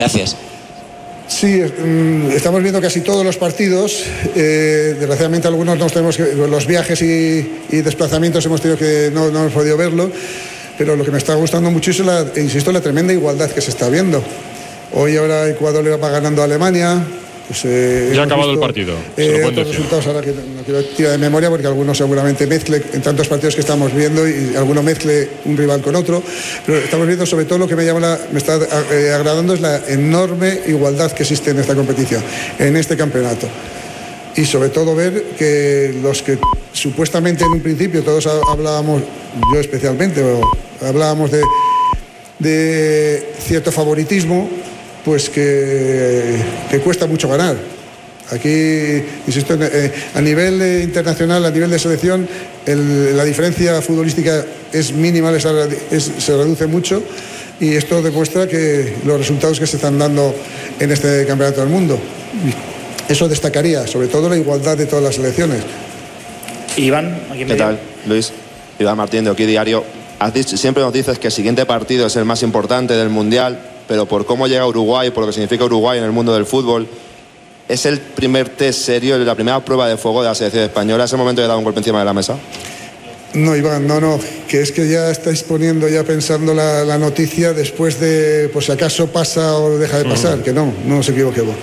Gracias. Sí, estamos viendo casi todos los partidos. Desgraciadamente algunos nos tenemos que, los viajes y desplazamientos hemos tenido que no hemos podido verlo, pero lo que me está gustando mucho es insisto, la tremenda igualdad que se está viendo. Hoy ahora Ecuador le va ganando a Alemania. Pues, ya ha acabado el partido. Otros resultados ahora que no quiero tirar de memoria porque algunos seguramente mezcle en tantos partidos que estamos viendo y alguno mezcle un rival con otro, pero estamos viendo sobre todo lo que me está agradando es la enorme igualdad que existe en esta competición, en este campeonato. Y sobre todo ver que los que supuestamente en un principio todos hablábamos, yo especialmente, hablábamos de cierto favoritismo, pues que cuesta mucho ganar. Aquí, insisto, a nivel internacional, a nivel de selección, la diferencia futbolística es mínima, se reduce mucho, y esto demuestra que los resultados que se están dando en este campeonato del mundo. Eso destacaría, sobre todo la igualdad de todas las selecciones. Iván, aquí ¿qué tal, Luis? Iván Martín, de Aquí Diario. Siempre nos dices que el siguiente partido es el más importante del Mundial, pero por cómo llega Uruguay, por lo que significa Uruguay en el mundo del fútbol, ¿es el primer test serio, la primera prueba de fuego de la selección española? ¿Es el momento de dar un golpe encima de la mesa? No, Iván, no, que es que ya estáis poniendo, ya pensando la noticia después de, por si acaso pasa o deja de pasar, que no nos equivoquemos.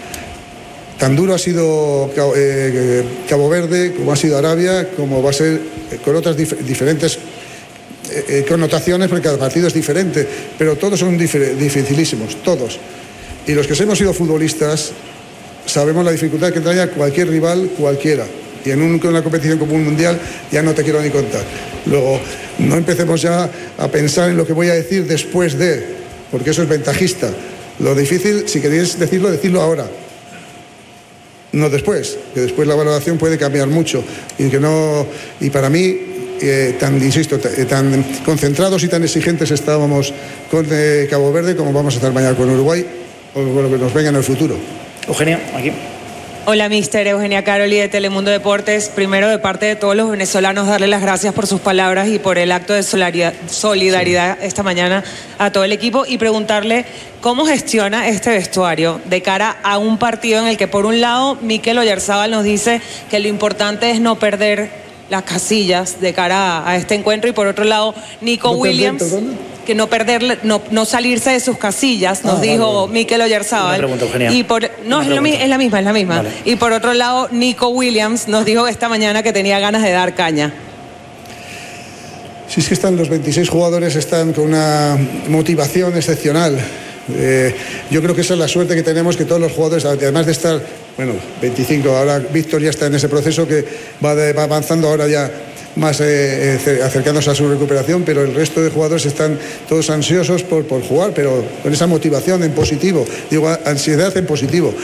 Tan duro ha sido Cabo Verde, como ha sido Arabia, como va a ser con otras diferentes connotaciones, porque cada partido es diferente, pero todos son dificilísimos, todos. Y los que hemos sido futbolistas sabemos la dificultad que trae cualquier rival, cualquiera. Y en una competición como un mundial ya no te quiero ni contar. Luego, no empecemos ya a pensar en lo que voy a decir después de, porque eso es ventajista. Lo difícil, si queréis decirlo ahora, no después, que después la valoración puede cambiar mucho. Y para mí, tan concentrados y tan exigentes estábamos con Cabo Verde como vamos a estar mañana con Uruguay o con lo que nos venga en el futuro. Eugenia, aquí. Hola, mister. Eugenia Caroli de Telemundo Deportes. Primero, de parte de todos los venezolanos, darle las gracias por sus palabras y por el acto de solidaridad esta mañana a todo el equipo, y preguntarle cómo gestiona este vestuario de cara a un partido en el que, por un lado, Mikel Oyarzábal nos dice que lo importante es no perder las casillas de cara a este encuentro, y por otro lado Nico Williams, que no salirse de sus casillas, nos dijo Mikel Oyarzábal. Es la misma. Vale. Y por otro lado, Nico Williams nos dijo esta mañana que tenía ganas de dar caña. Si es que los 26 jugadores están con una motivación excepcional. Yo creo que esa es la suerte que tenemos, que todos los jugadores, además de estar, 25, ahora Víctor ya está en ese proceso que va avanzando ahora ya más acercándose a su recuperación, pero el resto de jugadores están todos ansiosos por jugar, pero con esa motivación en positivo, digo, ansiedad en positivo.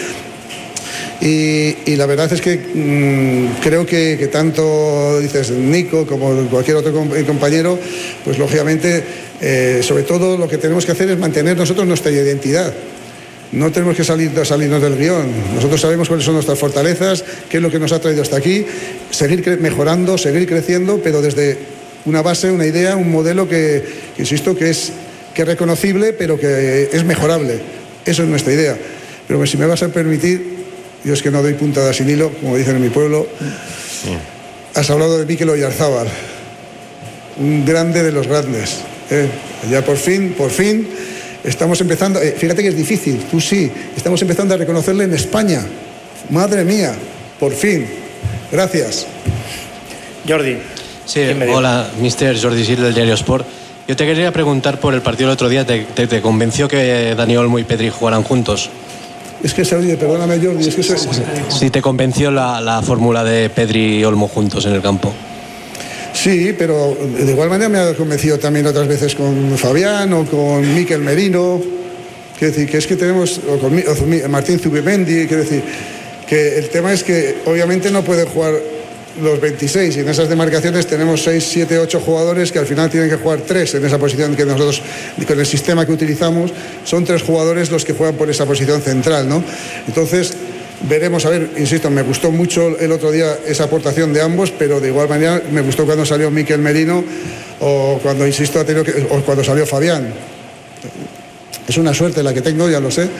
Y la verdad es que creo que tanto dices Nico como cualquier otro compañero, pues lógicamente, sobre todo lo que tenemos que hacer es mantener nosotros nuestra identidad. No tenemos que salirnos del guión. Nosotros sabemos cuáles son nuestras fortalezas, qué es lo que nos ha traído hasta aquí, seguir mejorando, seguir creciendo, pero desde una base, una idea, un modelo que insisto, que es reconocible, pero que es mejorable. Eso es nuestra idea. Pero si me vas a permitir, yo es que no doy puntada sin hilo, como dicen en mi pueblo. Has hablado de Mikel Oyarzábal, un grande de los grandes. Ya por fin, estamos empezando, fíjate que es difícil, tú sí, estamos empezando a reconocerle en España. Madre mía, por fin. Gracias. Jordi. Sí, hola, mister Jordi Gil del Diario Sport. Yo te quería preguntar por el partido del otro día, ¿te convenció que Dani Olmo y Pedri jugaran juntos? Es que perdóname, Jordi, es que Sí, te convenció la fórmula de Pedri y Olmo juntos en el campo. Sí, pero de igual manera me ha convencido también otras veces con Fabián o con Mikel Merino. Quiero decir, que es que tenemos, o con Martín Zubimendi, quiero decir, que el tema es que obviamente no pueden jugar los 26, y en esas demarcaciones tenemos 6, 7, 8 jugadores que al final tienen que jugar 3 en esa posición, que nosotros, con el sistema que utilizamos, son 3 jugadores los que juegan por esa posición central, ¿no? Entonces, veremos, a ver, insisto, me gustó mucho el otro día esa aportación de ambos, pero de igual manera me gustó cuando salió Mikel Merino o cuando, insisto, o cuando salió Fabián. Es una suerte la que tengo, ya lo sé,